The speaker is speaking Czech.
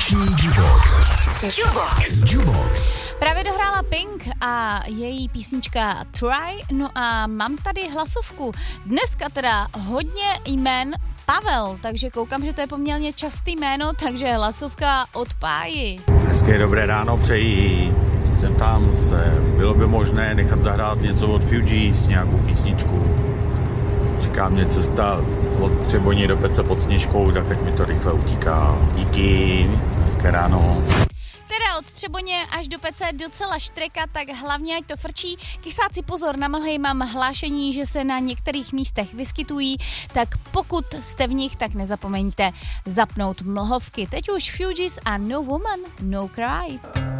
Vánoční Jukebox. Jukebox. Právě dohrála Pink a její písnička Try, no a mám tady hlasovku. Dneska teda hodně jmén Pavel, takže koukám, že to je poměrně častý jméno, takže hlasovka od Páji. Hezké dobré ráno přeji. Jsem tam se, bylo by možné nechat zahrát něco od Fugees, nějakou písničku. Čeká mě cesta od Třeboní do Pece pod Sněžkou, tak ať mi to rychle utíká. Díky, hezké ráno. Teda od Třeboně až do Pece docela štreka, tak hlavně ať to frčí. Kysáci pozor, na mlhy mám hlášení, že se na některých místech vyskytují, tak pokud jste v nich, tak nezapomeňte zapnout mlhovky. Teď už Fugees a No Woman, No Cry.